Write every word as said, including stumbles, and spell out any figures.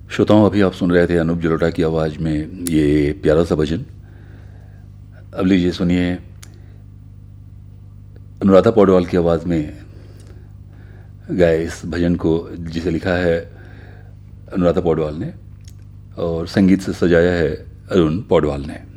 श्रोताओं, अभी आप सुन रहे थे अनूप जलोटा की आवाज़ में ये प्यारा सा भजन। अब लीजिए सुनिए अनुराधा पौडवाल की आवाज़ में गाए इस भजन को, जिसे लिखा है अनुराधा पौडवाल ने और संगीत से सजाया है अरुण पौडवाल ने।